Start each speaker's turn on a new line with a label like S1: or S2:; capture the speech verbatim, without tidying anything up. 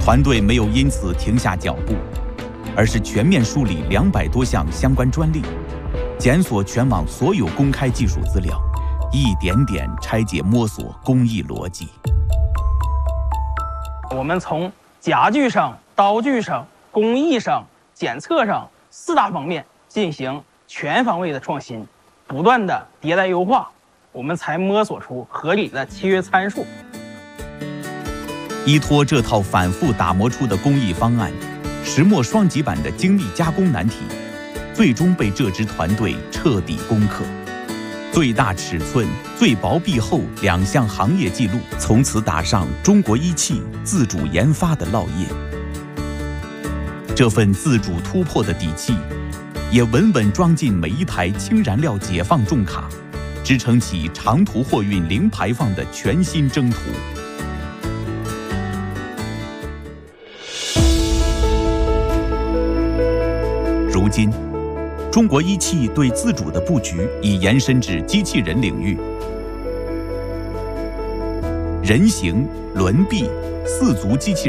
S1: 团队没有因此停下脚步，而是全面梳理两百多项相关专利，检索全网所有公开技术资料，一点点拆解摸索工艺逻辑。
S2: 我们从家具上、刀具上、工艺上、检测上四大方面进行全方位的创新，不断的迭代优化，我们才摸索出合理的契约参数。
S1: 依托这套反复打磨出的工艺方案，石墨双极板的精密加工难题，最终被这支团队彻底攻克。最大尺寸、最薄壁厚两项行业纪录，从此打上中国一汽自主研发的烙印。这份自主突破的底气，也稳稳装进每一台氢燃料解放重卡，支撑起长途货运零排放的全新征途。如今，中国一汽对自主的布局已延伸至机器人领域。人形、轮臂、四足机器人